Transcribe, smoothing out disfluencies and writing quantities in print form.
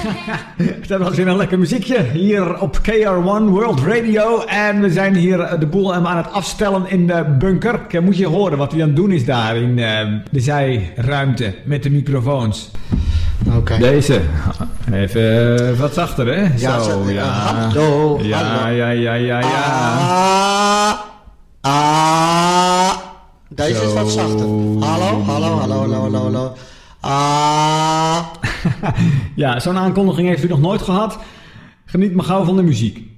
Dat was weer een lekker muziekje hier op KR1 World Radio. En we zijn hier de boel aan het afstellen in de bunker. Moet je horen wat hij aan het doen is daar in de zijruimte met de microfoons. Okay. Deze. Even wat zachter, hè? Ja, zo, ja. Hallo. Ja. Deze zo. is wat zachter. Hallo. Ja, zo'n aankondiging heeft u nog nooit gehad. Geniet maar gauw van de muziek.